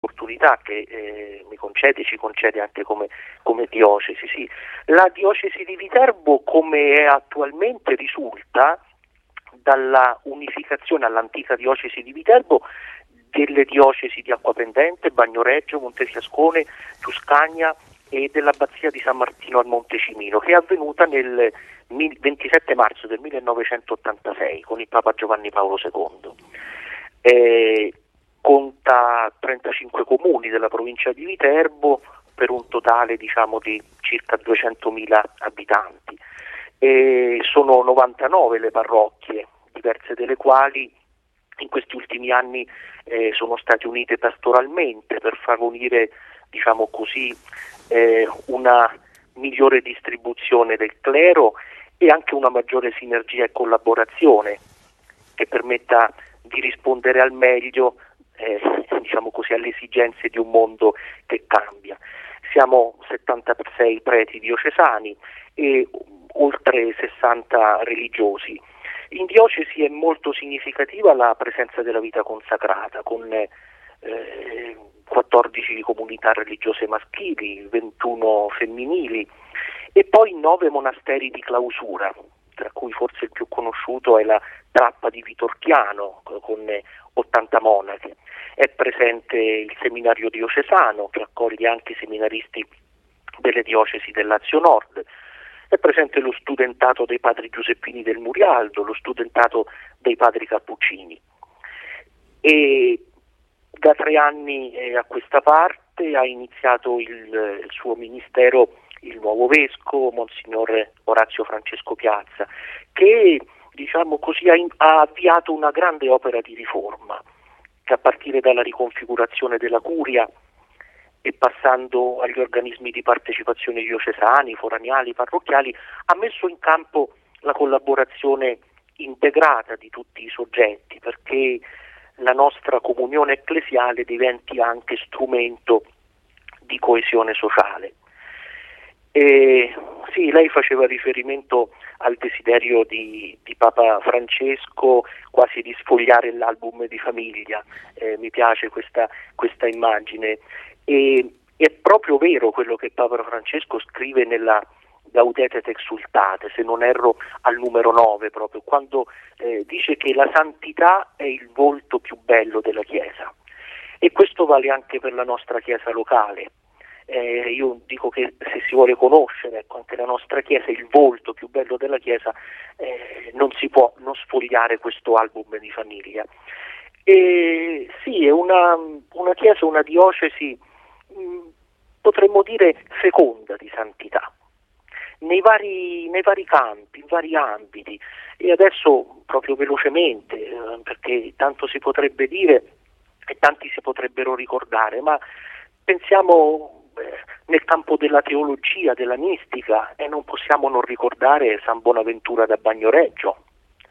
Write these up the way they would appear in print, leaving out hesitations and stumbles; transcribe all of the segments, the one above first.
opportunità che mi concede, ci concede anche come diocesi. Sì. La diocesi di Viterbo, come è attualmente, risulta dalla unificazione all'antica diocesi di Viterbo delle diocesi di Acquapendente, Bagnoregio, Montefiascone, Tuscania e dell'abbazia di San Martino al Monte Cimino, che è avvenuta nel 27 marzo del 1986 con il Papa Giovanni Paolo II. Conta 35 comuni della provincia di Viterbo per un totale di circa 200.000 abitanti. Sono 99 le parrocchie, diverse delle quali in questi ultimi anni sono state unite pastoralmente per favorire, una migliore distribuzione del clero e anche una maggiore sinergia e collaborazione che permetta di rispondere al meglio alle esigenze di un mondo che cambia. Siamo 76 preti diocesani e oltre 60 religiosi. In diocesi è molto significativa la presenza della vita consacrata, con 14 comunità religiose maschili, 21 femminili e poi 9 monasteri di clausura, tra cui forse il più conosciuto è la Trappa di Vitorchiano con 80 monache. È presente il seminario diocesano che accoglie anche i seminaristi delle diocesi del Lazio Nord. È presente lo studentato dei padri Giuseppini del Murialdo, lo studentato dei padri Cappuccini. E da 3 anni a questa parte ha iniziato il suo ministero il nuovo vescovo, Monsignor Orazio Francesco Piazza, che ha avviato una grande opera di riforma, che a partire dalla riconfigurazione della curia e passando agli organismi di partecipazione diocesani, foraniali, parrocchiali, ha messo in campo la collaborazione integrata di tutti i soggetti, perché la nostra comunione ecclesiale diventi anche strumento di coesione sociale. Sì, lei faceva riferimento al desiderio di Papa Francesco quasi di sfogliare l'album di famiglia, mi piace questa immagine. E è proprio vero quello che Papa Francesco scrive nella Gaudete et Exsultate, se non erro al numero 9, proprio quando dice che la santità è il volto più bello della Chiesa, e questo vale anche per la nostra Chiesa locale. Io dico che se si vuole conoscere anche la nostra Chiesa, il volto più bello della Chiesa, non si può non sfogliare questo album di famiglia. Sì, è una Chiesa, una diocesi, potremmo dire feconda di santità, nei vari campi, in vari ambiti. E adesso proprio velocemente, perché tanto si potrebbe dire e tanti si potrebbero ricordare, ma pensiamo nel campo della teologia, della mistica, e non possiamo non ricordare San Bonaventura da Bagnoregio.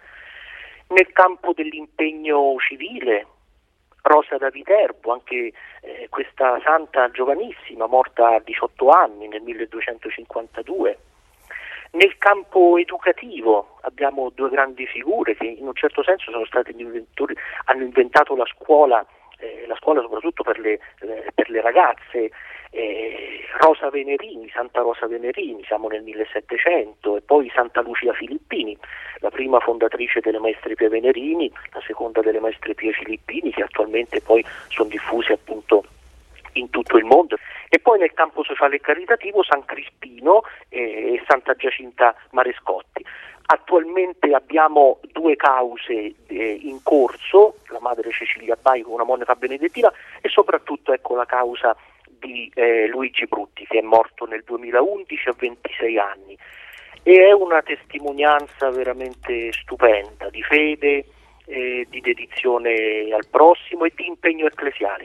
Nel campo dell'impegno civile, Rosa da Viterbo, anche questa santa giovanissima, morta a 18 anni nel 1252. Nel campo educativo abbiamo 2 grandi figure che in un certo senso sono stati gli inventori, hanno inventato la scuola soprattutto per le ragazze, Rosa Venerini, Santa Rosa Venerini, siamo nel 1700, e poi Santa Lucia Filippini, la prima fondatrice delle Maestre Pie Venerini, la seconda delle Maestre Pie Filippini, che attualmente poi sono diffuse appunto in tutto il mondo. E poi nel campo sociale e caritativo San Crispino e Santa Giacinta Marescotti. Attualmente abbiamo 2 cause in corso, la Madre Cecilia Baico, una monaca benedettina, e soprattutto la causa di Luigi Brutti, che è morto nel 2011 a 26 anni. E è una testimonianza veramente stupenda di fede, di dedizione al prossimo e di impegno ecclesiale.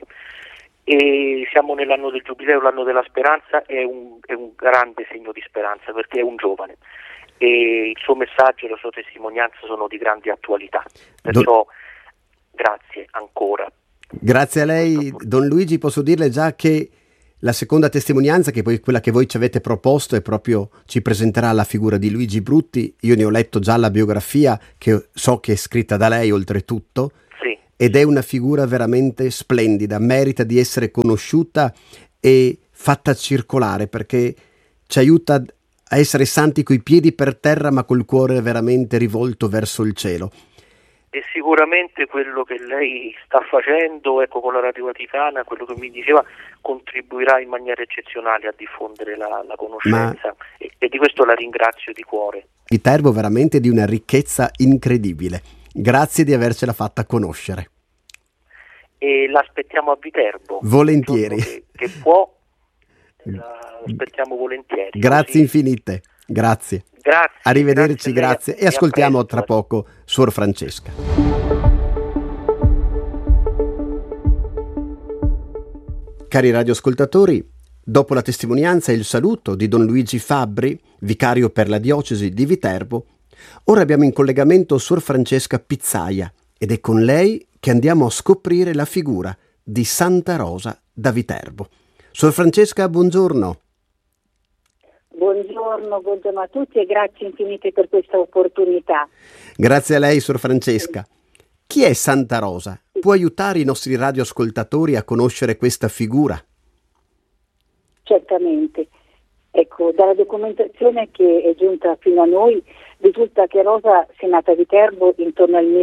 E siamo nell'anno del Giubileo, l'anno della speranza, è un grande segno di speranza, perché è un giovane e il suo messaggio e la sua testimonianza sono di grande attualità, perciò grazie ancora. Grazie a lei, Don Luigi. Posso dirle già che la seconda testimonianza, che poi quella che voi ci avete proposto, è proprio, ci presenterà la figura di Luigi Brutti. Io ne ho letto già la biografia, che so che è scritta da lei oltretutto. Sì. ed è una figura veramente splendida, merita di essere conosciuta e fatta circolare, perché ci aiuta a essere santi coi piedi per terra ma col cuore veramente rivolto verso il cielo. E sicuramente quello che lei sta facendo, ecco, con la Radio Vaticana, quello che mi diceva, contribuirà in maniera eccezionale a diffondere la conoscenza, e di questo la ringrazio di cuore. Viterbo veramente di una ricchezza incredibile. Grazie di avercela fatta conoscere. E l'aspettiamo a Viterbo. Volentieri. Che può, aspettiamo volentieri. Grazie così. infinite. Grazie. Grazie. Arrivederci, grazie. E ascoltiamo presto. tra poco Suor Francesca. Cari radioascoltatori, dopo la testimonianza e il saluto di Don Luigi Fabbri, vicario per la diocesi di Viterbo, ora abbiamo in collegamento Suor Francesca Pizzaia ed è con lei che andiamo a scoprire la figura di Santa Rosa da Viterbo. Suor Francesca, buongiorno. Buongiorno a tutti e grazie infinite per questa opportunità. Grazie a lei, Suor Francesca. Chi è Santa Rosa? Può aiutare i nostri radioascoltatori a conoscere questa figura? Certamente. Ecco, dalla documentazione che è giunta fino a noi risulta che Rosa sia nata a Viterbo intorno al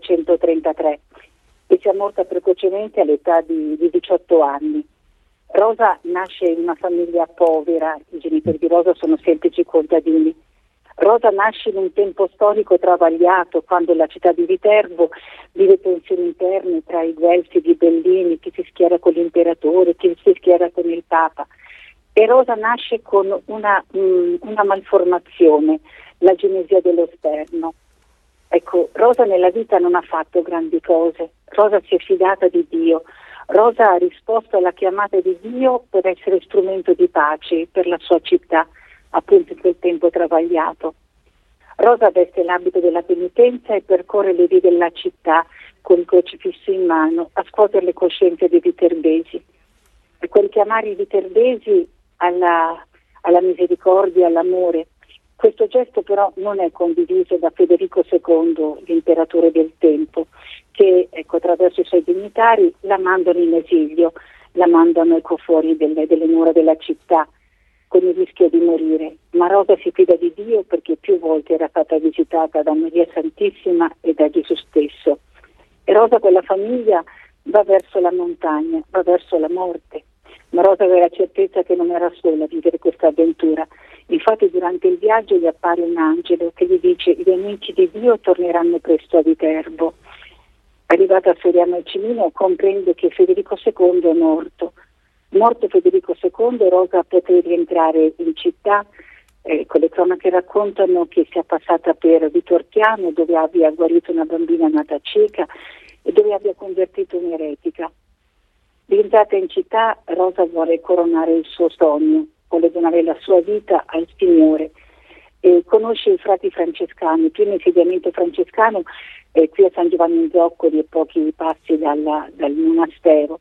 1233 e sia morta precocemente all'età di 18 anni. Rosa nasce in una famiglia povera, i genitori di Rosa sono semplici contadini. Rosa nasce in un tempo storico travagliato, quando la città di Viterbo vive tensioni interne tra i guelfi e i ghibellini, chi si schiera con l'imperatore, chi si schiera con il Papa. E Rosa nasce con una malformazione, la genesia dello sterno. Ecco, Rosa nella vita non ha fatto grandi cose, Rosa si è fidata di Dio. Rosa ha risposto alla chiamata di Dio per essere strumento di pace per la sua città, appunto in quel tempo travagliato. Rosa veste l'abito della penitenza e percorre le vie della città con il crocifisso in mano a scuotere le coscienze dei viterbesi. E quel chiamare i viterbesi alla misericordia, all'amore. Questo gesto però non è condiviso da Federico II, l'imperatore del tempo, che attraverso i suoi dignitari la mandano in esilio, la mandano fuori delle mura della città con il rischio di morire. Ma Rosa si fida di Dio perché più volte era stata visitata da Maria Santissima e da Gesù stesso. E Rosa con la famiglia va verso la montagna, va verso la morte. Ma Rosa aveva la certezza che non era sola a vivere questa avventura. Infatti durante il viaggio gli appare un angelo che gli dice: gli amici di Dio torneranno presto a Viterbo. Arrivata a Soriano al Cimino comprende che Federico II è morto. Morto Federico II, Rosa poté rientrare in città. Con le cronache raccontano che sia passata per Vitortiano, dove abbia guarito una bambina nata cieca e dove abbia convertito un'eretica. Rientrata in città, Rosa vuole coronare il suo sogno, vuole donare la sua vita al Signore. E conosce i frati francescani, primo insediamento francescano qui a San Giovanni in Zoccoli e pochi passi dal monastero.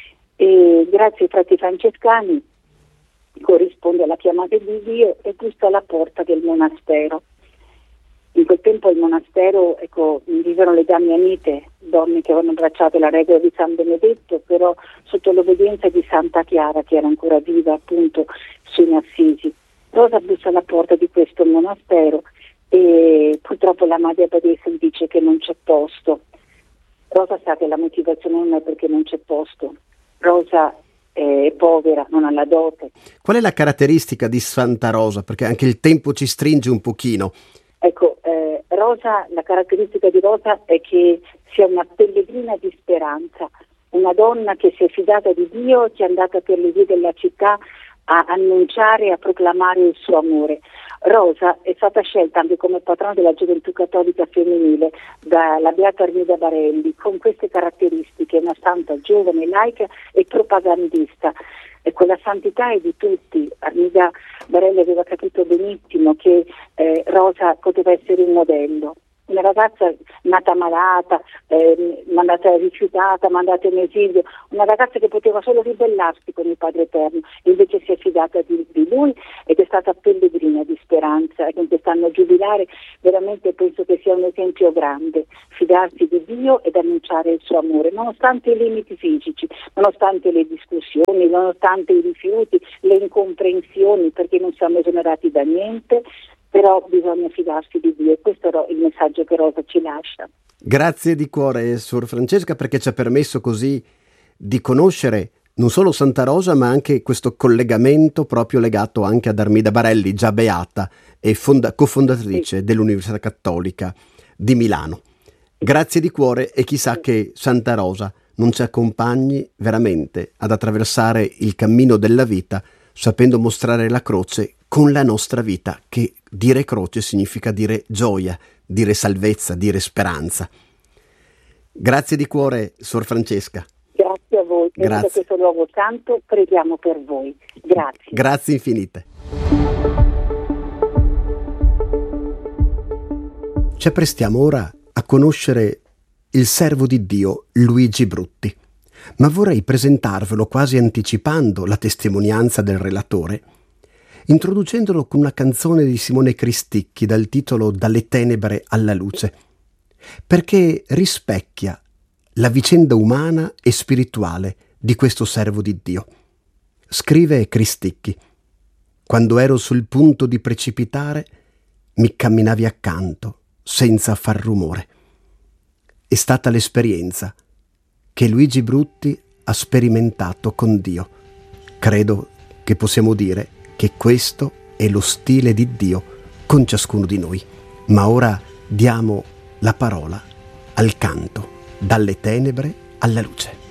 E grazie ai frati francescani corrisponde alla chiamata di Dio e bussa alla porta del monastero. In quel tempo al monastero vivevano le Damianite, donne che avevano abbracciato la regola di San Benedetto, però sotto l'obbedienza di Santa Chiara, che era ancora viva appunto su in Assisi. Rosa bussa alla porta di questo monastero e purtroppo la madre abadessa gli dice che non c'è posto. Rosa sa che la motivazione non è perché non c'è posto. Rosa è povera, non ha la dote. Qual è la caratteristica di Santa Rosa? Perché anche il tempo ci stringe un pochino. Rosa, la caratteristica di Rosa è che sia una pellegrina di speranza, una donna che si è fidata di Dio, che è andata per le vie della città a annunciare e a proclamare il suo amore. Rosa è stata scelta anche come patrona della gioventù cattolica femminile dalla Beata Armida Barelli, con queste caratteristiche: una santa giovane, laica e propagandista. E quella santità è di tutti. Armida Barelli aveva capito benissimo che Rosa poteva essere un modello. una ragazza nata malata, mandata rifiutata, mandata in esilio, una ragazza che poteva solo ribellarsi con il Padre Eterno, invece si è fidata di lui ed è stata pellegrina di speranza, e con quest'anno giubilare veramente penso che sia un esempio grande, fidarsi di Dio ed annunciare il suo amore, nonostante i limiti fisici, nonostante le discussioni, nonostante i rifiuti, le incomprensioni, perché non siamo esonerati da niente, però bisogna fidarsi di Dio, e questo è il messaggio che Rosa ci lascia. Grazie di cuore, Suor Francesca, perché ci ha permesso così di conoscere non solo Santa Rosa, ma anche questo collegamento proprio legato anche ad Armida Barelli, già beata e cofondatrice dell'Università Cattolica di Milano. Grazie di cuore, e chissà che Santa Rosa non ci accompagni veramente ad attraversare il cammino della vita, sapendo mostrare la croce con la nostra vita, che dire croce significa dire gioia, dire salvezza, dire speranza. Grazie di cuore, Suor Francesca. Grazie a voi. Grazie. Per questo luogo santo preghiamo per voi. Grazie. Grazie infinite. Ci apprestiamo ora a conoscere il servo di Dio Luigi Brutti, ma vorrei presentarvelo quasi anticipando la testimonianza del relatore, introducendolo con una canzone di Simone Cristicchi dal titolo Dalle tenebre alla luce, perché rispecchia la vicenda umana e spirituale di questo servo di Dio. Scrive Cristicchi: quando ero sul punto di precipitare, mi camminavi accanto senza far rumore. È stata l'esperienza che Luigi Brutti ha sperimentato con Dio. Credo che possiamo dire che questo è lo stile di Dio con ciascuno di noi. Ma ora diamo la parola al canto Dalle tenebre alla luce.